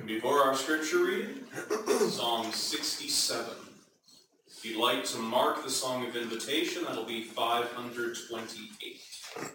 Before our scripture reading, Psalm 67. If you'd like to mark the Song of Invitation, that'll be 528.